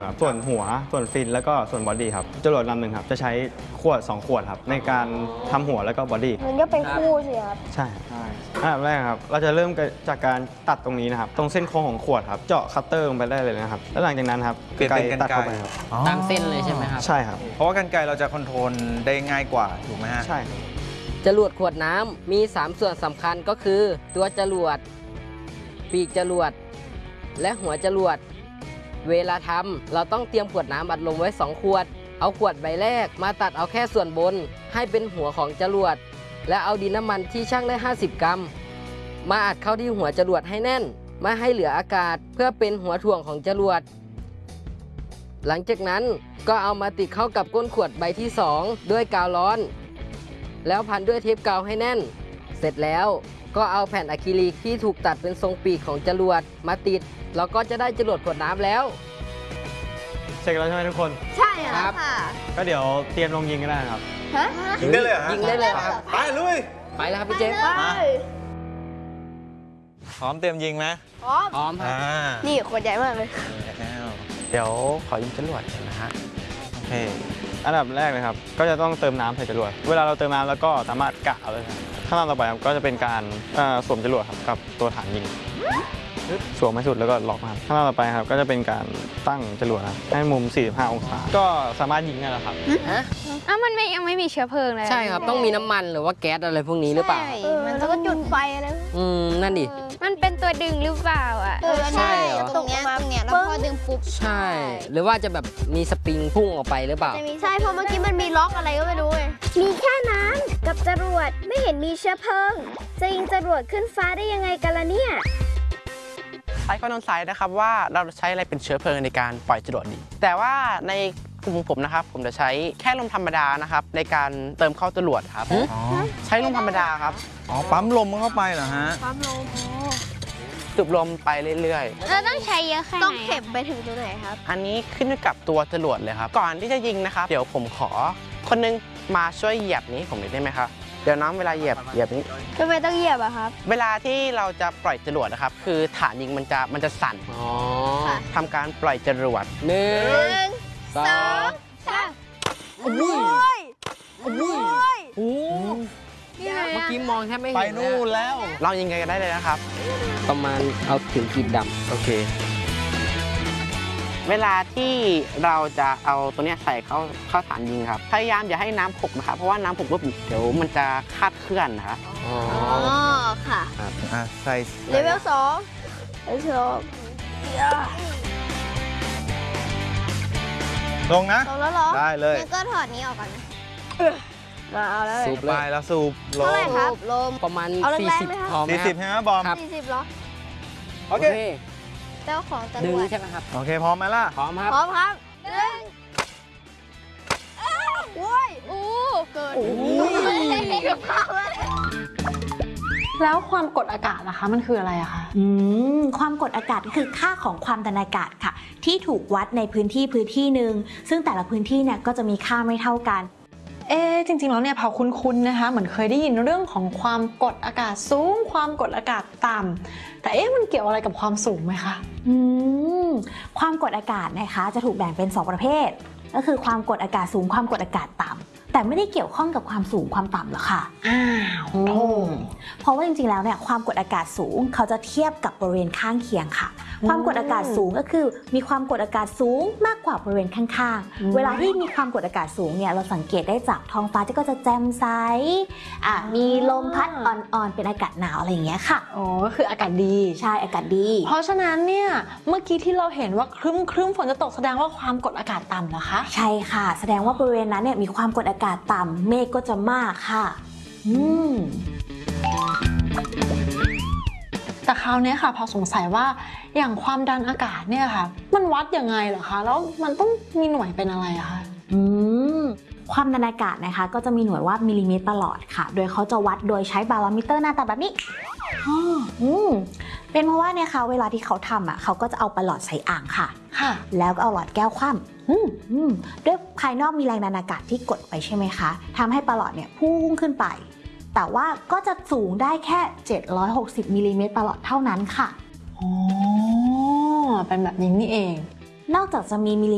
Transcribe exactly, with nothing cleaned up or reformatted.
ส่วนหัวส่วนฟินแล้วก็ส่วนบอดี้ครับจรวดลำหนึ่งครับจะใช้ขวดสองขวดครับในการทำหัวแล้วก็บอดี้มันก็เป็นคู่สิครับใช่ใช่อันดับแรกครับเราจะเริ่มจากการตัดตรงนี้นะครับตรงเส้นโค้งของขวดครับเจาะคัตเตอร์ลงไปได้เลยนะครับแล้วหลังจากนั้นครับเปลี่ยนเป็นกรรไกรตัดเข้าไปครับตามเส้นเลยใช่ไหมครับใช่ครับเพราะว่ากรรไกรเราจะคอนโทรลได้ง่ายกว่าถูกไหมฮะใช่จรวดขวดน้ำมีสามส่วนสำคัญก็คือตัวจรวดปีกจรวดและหัวจรวดเวลาทำเราต้องเตรียมขวดน้ำอัดลมไว้สองขวดเอาขวดใบแรกมาตัดเอาแค่ส่วนบนให้เป็นหัวของจรวดและเอาดินน้ำมันที่ชั่งได้ห้าสิบกรัมมาอัดเข้าที่หัวจรวดให้แน่นไม่ให้เหลืออากาศเพื่อเป็นหัวถ่วงของจรวดหลังจากนั้นก็เอามาติดเข้ากับก้นขวดใบที่สองด้วยกาวร้อนแล้วพันด้วยเทปกาวให้แน่นเสร็จแล้วก็เอาแผ่นอะคริลิกที่ถูกตัดเป็นทรงปีกของจรวดมาติดเราก็จะได้จรวดขวดน้ำแล้วเสร็จแล้วใช่ไหมทุกคนใช่ครับค่ะก็เดี๋ยวเตรียมลงยิงกันได้ครับฮะยิงได้เลยยิงได้เลยไปลุยไปแล้วครับพี่เจฟพร้อมเตรียมยิงไหมพร้อมพร้อมครับนี่ขวดใหญ่มากเลยเดี๋ยวขอยิงจรวดนะฮะโอเคอันดับแรกเลยครับก็จะต้องเติมน้ำใส่จรวดเวลาเราเติมน้ำแล้วก็สามารถกะเอาเลยครับขั้นตอนต่อไปก็จะเป็นการสวมจรวดครับกับตัวฐานยิงสวมให้สุดแล้วก็ล็อกครับขั้นตอนต่อไปครับก็จะเป็นการตั้งจรวดให้มุมสี่สิบห้าองศาก็สามารถยิงได้แล้วครับฮะอ้าวมันไม่ยังไม่มีเชื้อเพลิงเลยใช่ครับต้องมีน้ำมันหรือว่าแก๊สอะไรพวกนี้หรือเปล่ามันต้องจุดไฟอะไรอืมนั่นดิมันเป็นตัวดึงหรือเปล่าอ่ะใช่ตรงเนี้ยตรงเนี้ยแล้วพอดึงปุ๊บใช่หรือว่าจะแบบมีสปริงพุ่งออกไปหรือเปล่าใช่เพราะเมื่อกี้มันมีล็อกอะไรก็ไม่รู้ไงมีแค่น้ำกับจรวดไม่เห็นมีเชื้อเพลิงจะยิงจรวดขึ้นฟ้าได้ยังไงกันล่ะเนี่ยใช้ข้อสงสัยนะครับว่าเราใช้อะไรเป็นเชื้อเพลิงในการปล่อยจรวดดีแต่ว่าในกลุ่มของผมนะครับผมจะใช้แค่ลมธรรมดานะครับในการเติมเข้าจรวดครับใช้ลมธรรมดาครับอ๋อปั๊มลมเข้าไปเหรอฮะปั๊มลมสูบลมไปเรื่อยๆเราต้องใช้เยอะแค่ไหนต้องเข็มไปถึงตัวไหนครับอันนี้ขึ้นอยู่กับตัวจรวดเลยครับก่อนที่จะยิงนะครับเดี๋ยวผมขอคนนึงมาช่วยเหยียบนี้ผมหน่อยได้ไหมครับเดี๋ยวน้องเวลาเหยียบเหยียบนี้ทำไมต้องเหยียบอะครับเวลาที่เราจะปล่อยจรวดนะครับคือฐานยิงมันจะมันจะสั่นทำการปล่อยจรวดหนึ่งสองสามโอ้ยโอ้ยโอ้เมื่อกี้มองแทบไม่เห็นไปนู่นแล้วเรายิงกันได้เลยนะครับประมาณเอาถึงกีบดำโอเคเวลาที่เราจะเอาตัวนี้ใส่เข้าเข้าฐานยิงครับพยายามอย่าให้น้ำหกนะครับเพราะว่าน้ำหกปุ๊บเดี๋ยวมันจะคาดเคลื่อนนะครับอ๋อค่ะอ่ะใส่เลเวลสองเลเวลสองลงนะลงแล้วเหรอได้เลยงั้นก็ถอดนี้ออกก่อนมาเอาแล้วสูบไปแล้วสูบลมเท่าไหร่ครับลมประมาณสี่สิบพอไหมสี่สิบใช่ไหมบอมสี่สิบเหรอโอเคเจ้าของจรวดดึงใช่ไหมครับโอเคพร้อมไหมล่ะพร้อมครับพร้อมครับหนึ่งโอ้ยโอ้เกินเกือบเข้าแล้วความกดอากาศนะคะมันคืออะไรอะคะอืมความกดอากาศก็คือค่าของความดันอากาศค่ะที่ถูกวัดในพื้นที่พื้นที่หนึ่งซึ่งแต่ละพื้นที่เนี่ยก็จะมีค่าไม่เท่ากันเอ๊จริงๆแล้วเนี่ยพอคุ้นๆนะคะเหมือนเคยได้ยินเรื่องของความกดอากาศสูงความกดอากาศต่ำแต่เอ๊ะมันเกี่ยวอะไรกับความสูงไหมคะอืมความกดอากาศนะคะจะถูกแบ่งเป็นสองประเภทก็คือความกดอากาศสูงความกดอากาศต่ำแต่ไม่ได้เกี่ยวข้องกับความสูงความต่ำหรอกค่ะอ้าวโธ่เพราะว่าจริงๆแล้วเนี่ยความกดอากาศสูงเขาจะเทียบกับบริเวณข้างเคียงค่ะความกดอากาศสูงก็คือมีความกดอากาศสูงมากกว่าบริเวณข้างๆเวลาที่มีความกดอากาศสูงเนี่ยเราสังเกตได้จากท้องฟ้าที่ก็จะแจ่มใสอ่ะมีลมพัดอ่อนๆเป็นอากาศหนาวอะไรอย่างเงี้ยค่ะอ๋อก็คืออากาศดีใช่อากาศดีเพราะฉะนั้นเนี่ยเมื่อกี้ที่เราเห็นว่าครึ้มครึ้มฝนจะตกแสดงว่าความกดอากาศต่ำเหรอคะใช่ค่ะแสดงว่าบริเวณนั้นเนี่ยมีความกดอากาศต่ำเมฆก็จะมากค่ะอืมแต่คราวนี้ค่ะพอสงสัยว่าอย่างความดันอากาศเนี่ยค่ะมันวัดยังไงเหรอคะแล้วมันต้องมีหน่วยเป็นอะไรอะคะอืมความดันอากาศนะคะก็จะมีหน่วยว่ามิลลิเมตรตลอดค่ะโดยเขาจะวัดโดยใช้บาโรมิเตอร์หน้าตาแบบนี้อืมเป็นเพราะว่าเนี่ยค่ะเวลาที่เขาทำอ่ะเขาก็จะเอาปลอดใส่อ่างค่ะค่ะแล้วก็เอาหลอดแก้วคว่ำอืมอืมด้วยภายนอกมีแรงดันอากาศที่กดไปใช่ไหมคะทำให้ปลอดเนี่ยพุ่งขึ้นไปแต่ว่าก็จะสูงได้แค่เจ็ดร้อยหกสิบมิลลิเมตรปลอดเท่านั้นค่ะอ๋อเป็นแบบนี้นี่เองนอกจากจะมีมิลลิ